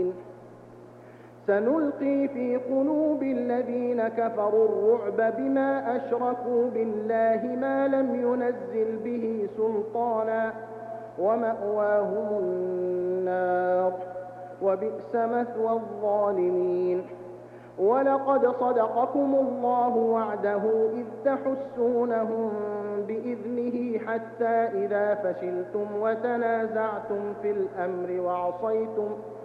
سنلقي في قلوب الذين كفروا الرعب بما أشركوا بالله ما لم ينزل به سلطانا ومأواهم النار وبئس مثوى الظالمين. ولقد صدقكم الله وعده إذ تحسونهم بإذنه حتى إذا فشلتم وتنازعتم في الأمر